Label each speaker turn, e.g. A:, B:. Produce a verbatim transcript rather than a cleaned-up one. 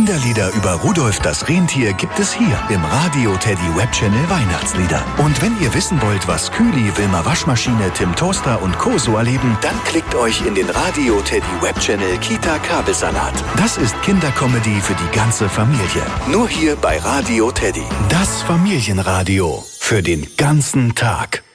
A: Kinderlieder über Rudolf das Rentier gibt es hier im Radio Teddy Webchannel Weihnachtslieder. Und wenn ihr wissen wollt, was Kühli, Wilma Waschmaschine, Tim Toaster und Co. so erleben, dann klickt euch in den Radio Teddy Webchannel Kita Kabelsalat. Das ist Kindercomedy für die ganze Familie. Nur hier bei Radio Teddy. Das Familienradio für den ganzen Tag.